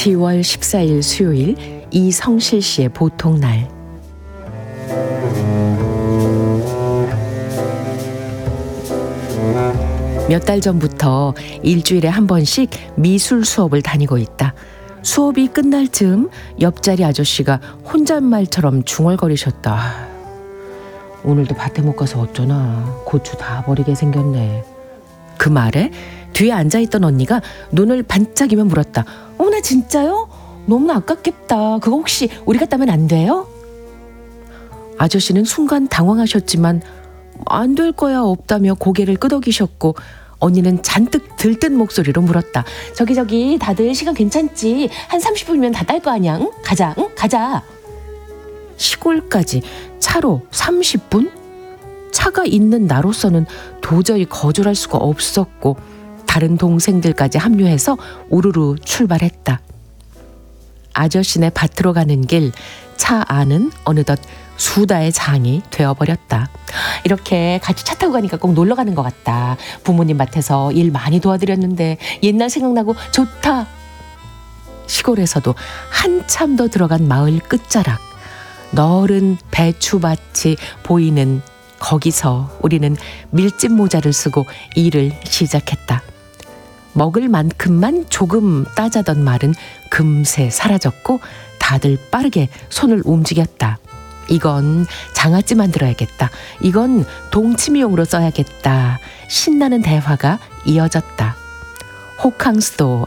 10월 14일 수요일 이성실 씨의 보통날. 몇 달 전부터 일주일에 한 번씩 미술 수업을 다니고 있다. 수업이 끝날 즈음 옆자리 아저씨가 혼잣말처럼 중얼거리셨다. 오늘도 밭에 못 가서 어쩌나. 고추 다 버리게 생겼네. 그 말에 뒤에 앉아있던 언니가 눈을 반짝이며 물었다. 나 진짜요? 너무나 아깝겠다. 그거 혹시 우리가 따면 안 돼요? 아저씨는 순간 당황하셨지만 안 될 거야 없다며 고개를 끄덕이셨고, 언니는 잔뜩 들뜬 목소리로 물었다. 저기 다들 시간 괜찮지? 한 30분이면 다 딸 거 아니야? 응? 가자. 응? 가자. 시골까지 차로 30분? 차가 있는 나로서는 도저히 거절할 수가 없었고, 다른 동생들까지 합류해서 우르르 출발했다. 아저씨네 밭으로 가는 길, 차 안은 어느덧 수다의 장이 되어버렸다. 이렇게 같이 차 타고 가니까 꼭 놀러 가는 것 같다. 부모님 밭에서 일 많이 도와드렸는데 옛날 생각나고 좋다. 시골에서도 한참 더 들어간 마을 끝자락, 너른 배추밭이 보이는 거기서 우리는 밀짚 모자를 쓰고 일을 시작했다. 먹을 만큼만 조금 따자던 말은 금세 사라졌고, 다들 빠르게 손을 움직였다. 이건 장아찌 만들어야겠다. 이건 동치미용으로 써야겠다. 신나는 대화가 이어졌다. 호캉스도